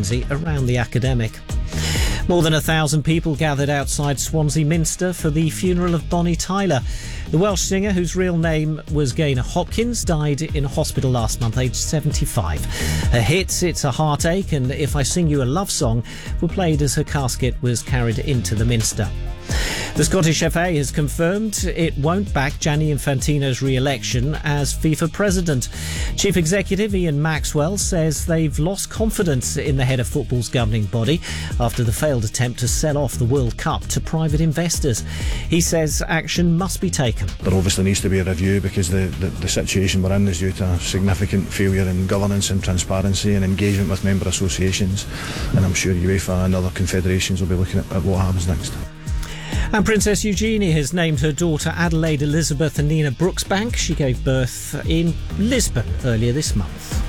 frenzy around the academic. More than 1,000 people gathered outside Swansea Minster for the funeral of Bonnie Tyler. The Welsh singer, whose real name was Gaynor Hopkins, died in hospital last month, aged 75. Her hits, It's a Heartache and If I Sing You a Love Song, were played as her casket was carried into the Minster. The Scottish FA has confirmed it won't back Gianni Infantino's re-election as FIFA president. Chief Executive Ian Maxwell says they've lost confidence in the head of football's governing body after the failed attempt to sell off the World Cup to private investors. He says action must be taken. There obviously needs to be a review because the situation we're in is due to a significant failure in governance and transparency and engagement with member associations, and I'm sure UEFA and other confederations will be looking at what happens next. And Princess Eugenie has named her daughter Adelaide Elizabeth Anina Brooksbank. She gave birth in Lisbon earlier this month.